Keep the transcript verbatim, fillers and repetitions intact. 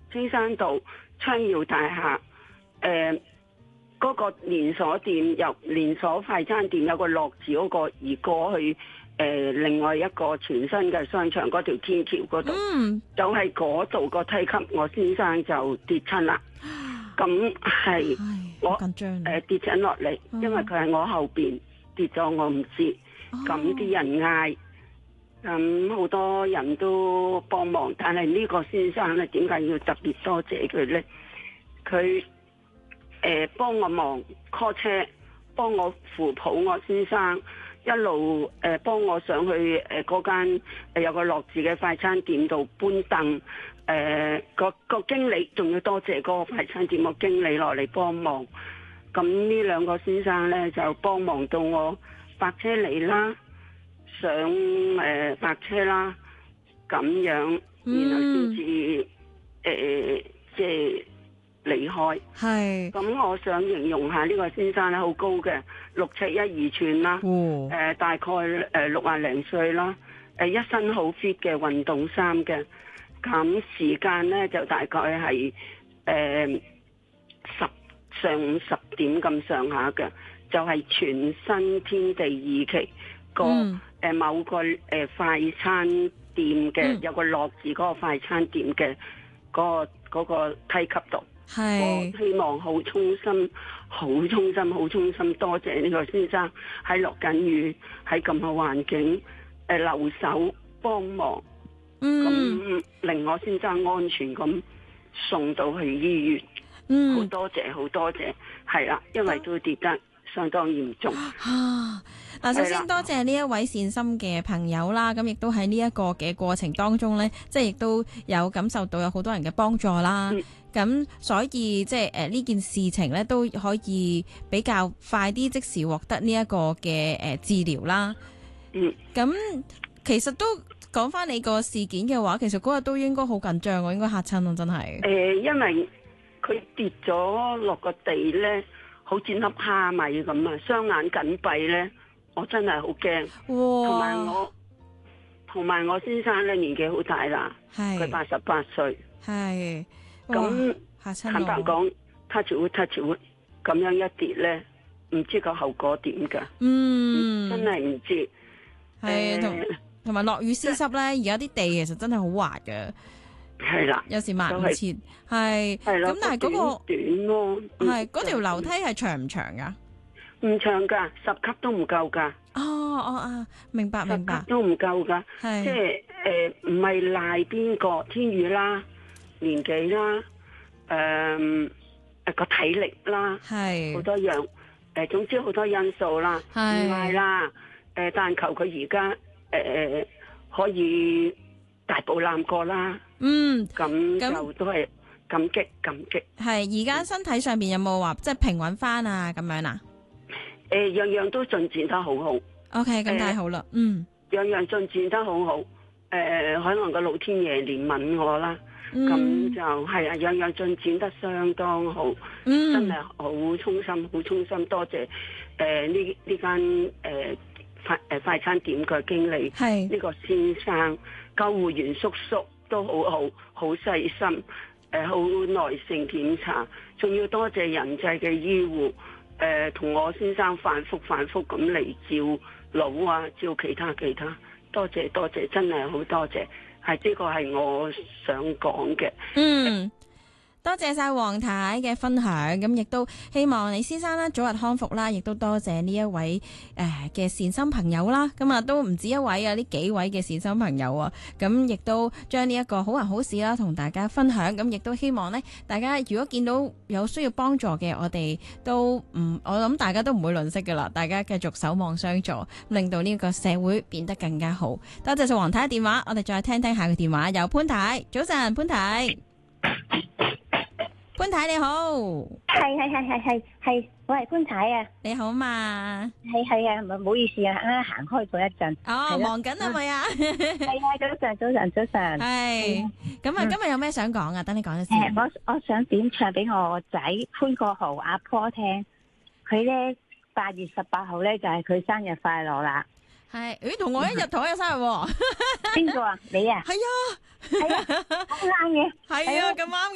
青山道昌耀大廈，誒、呃、嗰、那個連鎖店由連鎖快餐店有個樂字嗰個而過去誒、呃、另外一個全新嘅商場嗰條天橋嗰度， 嗯、 就係嗰度個梯級，我先生就跌親啦。咁係我誒、呃、跌緊落嚟，因為佢喺我後邊跌咗，我唔知。咁啲、哦、人嗌，咁好多人都幫忙，但係呢個先生咧，點解要特別多謝佢咧？佢誒幫我忙 call 車，幫我扶抱我先生，一路誒幫、呃、我上去誒嗰間誒有個樂字嘅快餐店度搬凳。誒、呃，個個經理仲要多謝嗰個快餐店個經理落嚟幫忙，咁呢兩個先生咧就幫忙到我泊車嚟啦，上誒泊車啦，咁樣，然後先至誒即係離開。係。咁我想形容下呢個先生咧，好高嘅，六尺一二寸啦，誒、哦呃、大概誒六廿零歲啦，誒、呃、一身好 fit 嘅運動衫嘅。咁時間咧就大概係誒、呃、十上午十點咁上下嘅，就係、是、全新天地二期個誒、嗯呃、某個誒、呃、快餐店嘅、嗯、有個樂字嗰個快餐店嘅嗰、那個嗰、那個梯級度。係，我希望好衷心、好衷心、好衷心多謝呢個先生喺落緊雨喺咁嘅環境誒、呃、留守幫忙。咁、嗯、令我先生安全咁送到去醫院，嗯，好多謝好多謝，係啦，因為都跌得相當嚴重。啊， 嗱，首先多謝呢一位善心嘅朋友啦，咁亦都喺呢一個嘅過程當中呢，即係亦都有感受到有好多人嘅幫助啦。咁、嗯、所以即係誒呢件事情呢，都可以比較快啲即時獲得呢一個嘅誒、呃、治療啦。嗯，咁其實都。講翻你個事件嘅話，其實嗰日都應該好緊張，我應該嚇親咯，真係。誒、 呃，因為佢跌咗落個地咧，好似粒蝦米咁啊，雙眼緊閉咧，我真係好驚。哇！同埋我，同埋我先生咧年紀好大啦，佢八十八歲。係。咁嚇親我。坦白講 touch wood touch wood 咁樣一跌咧，唔知個後果點㗎？嗯，真係唔知。係同。同埋落雨絲濕咧，而家啲地其實真係好滑嘅，係啦，有時抹唔切，係，咁但係嗰、嗰個短咯，係嗰條樓梯係長唔長噶？唔長噶，十級都唔夠噶。哦哦啊，明白明白，十級都唔夠噶，係即係誒，唔係賴邊個天雨啦、年紀啦、誒誒個體力啦，係好多樣，誒、呃、總之好多因素啦，唔係啦，誒、呃、但求佢而家。誒、呃，可以大步攬過啦。嗯，咁就都係感激感激。係而家身體上邊有冇話即係平穩翻啊？咁樣啊？誒、呃，樣樣都進展得好好。OK， 咁太好啦。嗯，樣樣進展得好好。誒、呃，可能個老天爺憐憫我啦。咁、嗯、就係啊，樣樣進展得相當好。嗯，真係好衷心，好衷心多謝。誒、呃，呢呢間誒。呃快誒快餐店嘅經理，係呢個先生，救護員叔叔都好好，好細心，誒好耐性檢查，仲要多謝仁濟嘅醫護，誒同我先生反覆反覆咁嚟照老啊，照其他其他，多謝多謝，真係好多謝，係呢個係我想講嘅。嗯。多謝晒黃太嘅分享，咁亦都希望你先生啦早日康復啦，亦都多謝呢一位誒嘅善心朋友啦，咁啊都唔止一位啊，呢幾位嘅善心朋友啊，咁亦都將呢一個好人好事啦同大家分享，咁亦都希望呢，大家如果見到有需要幫助嘅，我哋都唔，我諗大家都唔會吝嗇噶啦，大家繼續守望相助，令到呢個社會變得更加好。多謝晒黃太嘅電話，我哋再聽聽下個電話，有潘太，早晨潘太。潘太你好， 係係係係係係，我係潘太啊， 你好嘛？ 係係啊，唔好意思啊，啱啱行開咗一陣。 哦，忙緊係咪啊？ 係啊，早晨早晨早晨。係， 咁啊，今日有咩想講啊？等你講咗先。 我我想點唱俾我仔潘國豪阿婆聽，佢咧八月十八號咧就係佢生日快樂啦。 係，誒，同我一日同一日生日喎。 邊個啊？你啊？ 係啊， 係啊，好啱嘅。 係啊，咁啱嘅。